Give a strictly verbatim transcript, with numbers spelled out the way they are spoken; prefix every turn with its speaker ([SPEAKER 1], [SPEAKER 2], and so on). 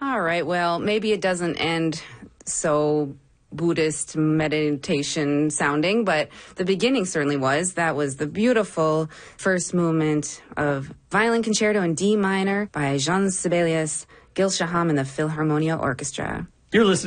[SPEAKER 1] All right, well, maybe it doesn't end so Buddhist meditation sounding, but the beginning certainly was. That was the beautiful first movement of Violin Concerto in D minor by Jean Sibelius, Gil Shaham and the Philharmonia Orchestra.
[SPEAKER 2] You're listening